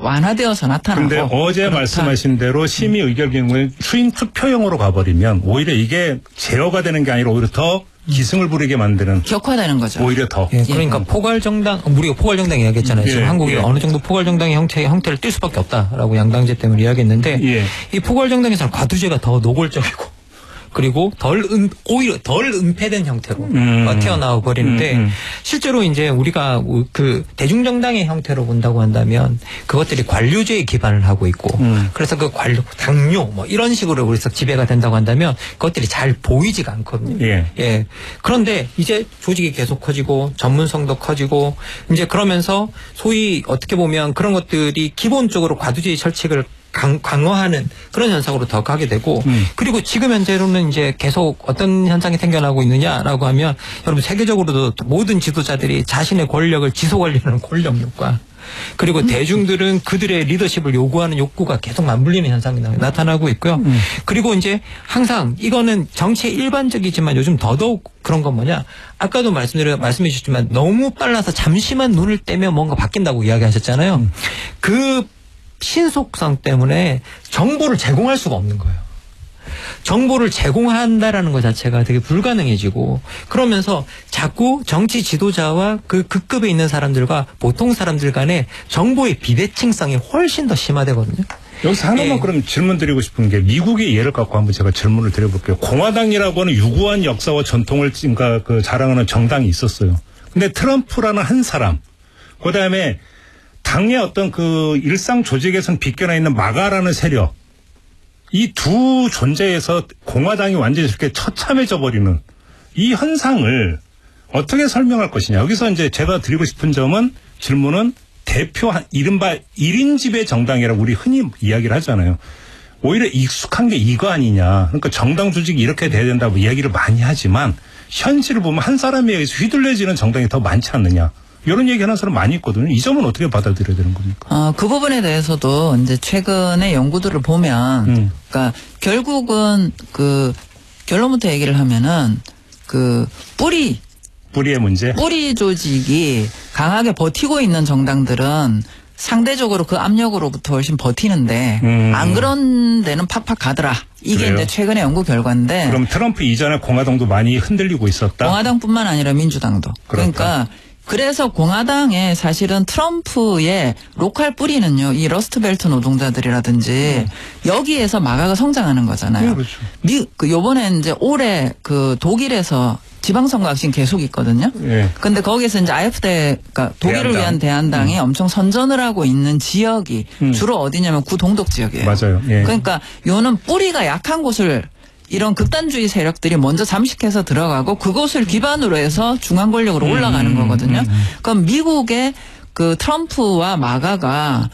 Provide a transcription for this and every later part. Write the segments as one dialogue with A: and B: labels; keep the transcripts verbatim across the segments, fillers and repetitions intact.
A: 완화되어서 나타나고.
B: 그런데 어제
A: 그렇다.
B: 말씀하신 대로 심의 의결 경우에 추인 투표형으로 가버리면 오히려 이게 제어가 되는 게 아니라 오히려 더 기승을 부리게 만드는.
A: 격화되는 거죠.
B: 오히려 더.
C: 예, 그러니까 예. 포괄정당, 우리가 포괄정당 이야기했잖아요.
B: 예,
C: 지금 한국이
B: 예.
C: 어느 정도 포괄정당의 형태, 형태를 띌 수밖에 없다라고 양당제 때문에 이야기했는데
B: 예.
C: 이 포괄정당에서는 과두제가 더 노골적이고 그리고 덜 은, 오히려 덜 은폐된 형태로 음. 튀어나와 버리는데 음, 음. 실제로 이제 우리가 그 대중정당의 형태로 본다고 한다면 그것들이 관료제에 기반을 하고 있고 음. 그래서 그 관료, 당뇨 뭐 이런 식으로 우리서 지배가 된다고 한다면 그것들이 잘 보이지가 않거든요.
B: 예.
C: 예. 그런데 이제 조직이 계속 커지고 전문성도 커지고 이제 그러면서 소위 어떻게 보면 그런 것들이 기본적으로 과두제의 철칙을 강, 강화하는 그런 현상으로 더 가게 되고 음. 그리고 지금 현재로는 이제 계속 어떤 현상이 생겨나고 있느냐라고 하면 여러분 세계적으로도 모든 지도자들이 자신의 권력을 지속하려는 권력욕과 그리고 음. 대중들은 그들의 리더십을 요구하는 욕구가 계속 맞물리는 현상이 나타나고 있고요. 음. 그리고 이제 항상 이거는 정치의 일반적이지만 요즘 더더욱 그런 건 뭐냐. 아까도 말씀드려 말씀해 주셨지만 너무 빨라서 잠시만 눈을 떼면 뭔가 바뀐다고 이야기하셨잖아요. 음. 그 신속성 때문에 정보를 제공할 수가 없는 거예요. 정보를 제공한다라는 것 자체가 되게 불가능해지고 그러면서 자꾸 정치 지도자와 그 급급에 있는 사람들과 보통 사람들 간의 정보의 비대칭성이 훨씬 더 심화되거든요.
B: 여기서 하나만 예. 그럼 질문 드리고 싶은 게 미국의 예를 갖고 한번 제가 질문을 드려볼게요. 공화당이라고 하는 유구한 역사와 전통을 그러니까 그 자랑하는 정당이 있었어요. 근데 트럼프라는 한 사람, 그 다음에 당의 어떤 그 일상 조직에선 비껴나 있는 마가라는 세력, 이 두 존재에서 공화당이 완전히 이렇게 처참해져 버리는 이 현상을 어떻게 설명할 것이냐. 여기서 이제 제가 드리고 싶은 점은 질문은 대표 이른바 일 인 지배 정당이라고 우리 흔히 이야기를 하잖아요. 오히려 익숙한 게 이거 아니냐. 그러니까 정당 조직이 이렇게 돼야 된다고 이야기를 많이 하지만 현실을 보면 한 사람에 의해서 휘둘려지는 정당이 더 많지 않느냐. 이런 얘기 하는 사람 많이 있거든요. 이 점은 어떻게 받아들여야 되는 겁니까?
A: 어, 그 부분에 대해서도 이제 최근의 연구들을 보면, 음. 그러니까 결국은 그 결론부터 얘기를 하면은 그 뿌리,
B: 뿌리의 문제,
A: 뿌리 조직이 강하게 버티고 있는 정당들은 상대적으로 그 압력으로부터 훨씬 버티는데 음. 안 그런 데는 팍팍 가더라. 이게 그래요? 이제 최근의 연구 결과인데.
B: 그럼 트럼프 이전에 공화당도 많이 흔들리고 있었다.
A: 공화당뿐만 아니라 민주당도. 그렇다. 그러니까. 그래서 공화당에 사실은 트럼프의 로컬 뿌리는요, 이 러스트벨트 노동자들이라든지 네. 여기에서 마가가 성장하는 거잖아요.
B: 네, 그렇죠.
A: 미, 그 요번에 이제 올해 그 독일에서 지방선거 악신 계속 있거든요. 네. 근데 거기서 이제 아이에프디, 그러니까 독일을 대한당. 위한 대한당이 음. 엄청 선전을 하고 있는 지역이 음. 주로 어디냐면 구동독 지역이에요.
B: 맞아요. 예.
A: 그러니까 요는 뿌리가 약한 곳을 이런 극단주의 세력들이 먼저 잠식해서 들어가고 그것을 기반으로 해서 중앙 권력으로 음, 올라가는 거거든요. 음, 음. 그럼 미국의 그 트럼프와 마가가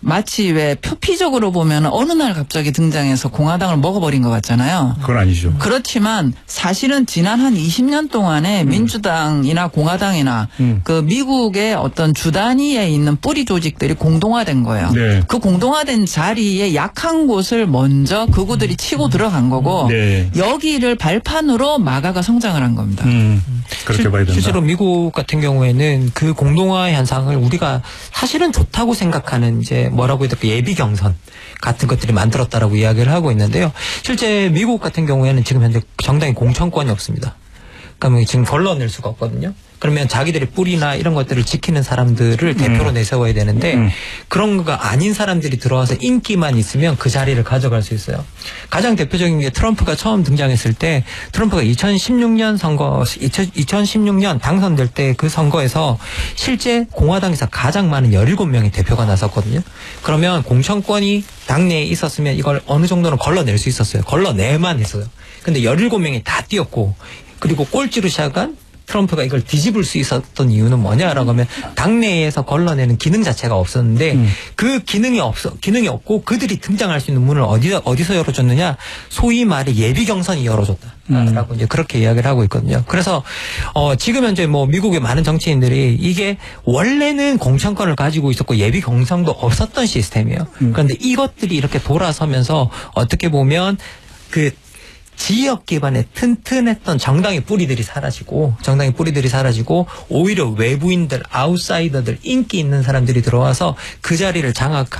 A: 마치 왜 표피적으로 보면 어느 날 갑자기 등장해서 공화당을 먹어버린 것 같잖아요.
B: 그건 아니죠.
A: 그렇지만 사실은 지난 한 이십 년 동안에 음. 민주당이나 공화당이나 음. 그 미국의 어떤 주 단위에 있는 뿌리 조직들이 공동화된 거예요. 네. 그 공동화된 자리에 약한 곳을 먼저 그구들이 치고 들어간 거고 네. 여기를 발판으로 마가가 성장을 한 겁니다.
B: 음. 그렇게 실, 봐야 된다.
C: 실제로 미국 같은 경우에는 그 공동화 현상을 우리가 사실은 좋다고 생각하는 이제 뭐라고 해야 될까 예비 경선 같은 것들이 만들었다라고 이야기를 하고 있는데요. 실제 미국 같은 경우에는 지금 현재 정당이 공천권이 없습니다. 그러면 지금 걸러낼 수가 없거든요. 그러면 자기들의 뿌리나 이런 것들을 지키는 사람들을 대표로 음. 내세워야 되는데 음. 그런 거가 아닌 사람들이 들어와서 인기만 있으면 그 자리를 가져갈 수 있어요. 가장 대표적인 게 트럼프가 처음 등장했을 때 트럼프가 이천십육 년 선거, 이천십육 년 당선될 때 그 선거에서 실제 공화당에서 가장 많은 열일곱 명의 대표가 나섰거든요. 그러면 공천권이 당내에 있었으면 이걸 어느 정도는 걸러낼 수 있었어요. 걸러내만 했어요. 근데 열일곱 명이 다 뛰었고 그리고 꼴찌로 시작한 트럼프가 이걸 뒤집을 수 있었던 이유는 뭐냐라고 하면 당내에서 걸러내는 기능 자체가 없었는데 음. 그 기능이 없어 기능이 없고 그들이 등장할 수 있는 문을 어디서 어디서 열어줬느냐 소위 말해 예비 경선이 열어줬다라고 음. 이제 그렇게 이야기를 하고 있거든요. 그래서 어 지금 현재 뭐 미국의 많은 정치인들이 이게 원래는 공천권을 가지고 있었고 예비 경선도 없었던 시스템이에요. 음. 그런데 이것들이 이렇게 돌아서면서 어떻게 보면 그 지역 기반의 튼튼했던 정당의 뿌리들이 사라지고 정당의 뿌리들이 사라지고 오히려 외부인들, 아웃사이더들, 인기 있는 사람들이 들어와서 그 자리를 장악하고